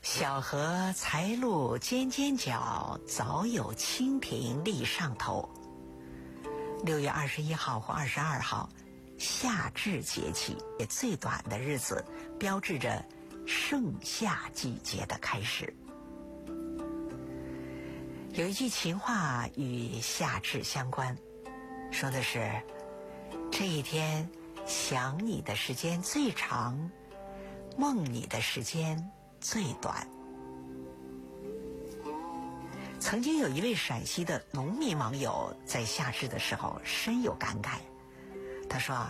小荷才露尖尖角，早有蜻蜓立上头。6月21号或22号，夏至节气，也最短的日子，标志着盛夏季节的开始。有一句情话与夏至相关，说的是这一天想你的时间最长，梦你的时间最短。曾经有一位陕西的农民网友在夏至的时候深有感慨，他说